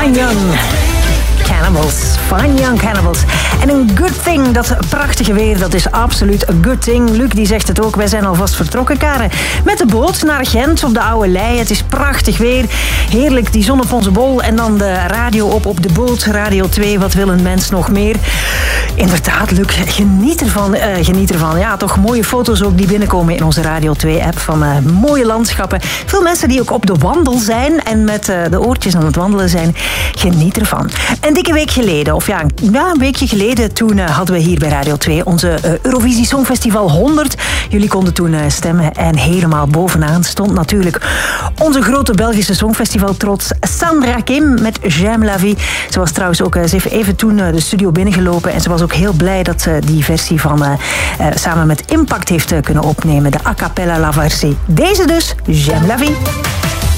Fine Young Cannibals. Fine Young Cannibals. En een good thing, dat prachtige weer, dat is absoluut een good thing. Luc die zegt het ook, wij zijn alvast vertrokken, Karen. Met de boot naar Gent op de Oude Lei. Het is prachtig weer. Heerlijk, die zon op onze bol. En dan de radio op de boot. Radio 2, wat wil een mens nog meer? Inderdaad, Luc, geniet ervan. Ja, toch mooie foto's ook die binnenkomen in onze Radio 2-app van mooie landschappen. Veel mensen die ook op de wandel zijn en met de oortjes aan het wandelen zijn. Geniet ervan. Een dikke week geleden, of een weekje geleden, toen hadden we hier bij Radio 2 onze Eurovisie Songfestival 100. Jullie konden toen stemmen en helemaal bovenaan stond natuurlijk onze grote Belgische Songfestival-trots Sandra Kim met J'aime la vie. Ze was trouwens ook even toen de studio binnengelopen en ze was ook heel blij dat ze die versie van samen met Impact heeft kunnen opnemen. De a cappella la versie. Deze dus, J'aime la vie.